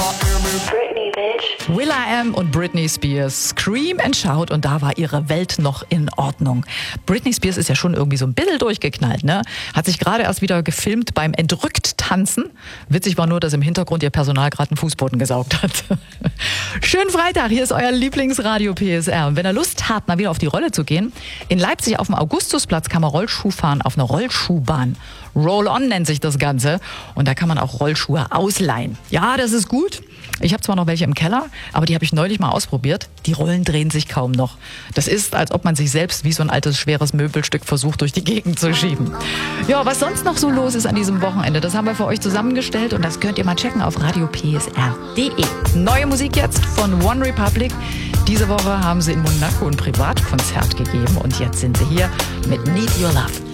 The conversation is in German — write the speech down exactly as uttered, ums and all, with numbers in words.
Britney, bitch. will.i.am und Britney Spears, Scream and Shout, und da war ihre Welt noch in Ordnung. Britney Spears ist ja schon irgendwie so ein bisschen durchgeknallt, ne? Hat sich gerade erst wieder gefilmt beim entrückt Tanzen. Witzig war nur, dass im Hintergrund ihr Personal gerade einen Fußboden gesaugt hat. Schönen Freitag, hier ist euer Lieblingsradio P S R. Und wenn ihr Lust habt, mal wieder auf die Rolle zu gehen, in Leipzig auf dem Augustusplatz kann man Rollschuh fahren auf einer Rollschuhbahn. Roll-on nennt sich das Ganze. Und da kann man auch Rollschuhe ausleihen. Ja, das ist gut. Ich habe zwar noch welche im Keller, aber die habe ich neulich mal ausprobiert. Die Rollen drehen sich kaum noch. Das ist, als ob man sich selbst wie so ein altes, schweres Möbelstück versucht, durch die Gegend zu schieben. Ja, was sonst noch so los ist an diesem Wochenende, das haben wir für euch zusammengestellt und das könnt ihr mal checken auf radio p s r punkt d e. Neue Musik jetzt von One Republic. Diese Woche haben sie in Monaco ein Privatkonzert gegeben und jetzt sind sie hier mit Need Your Love.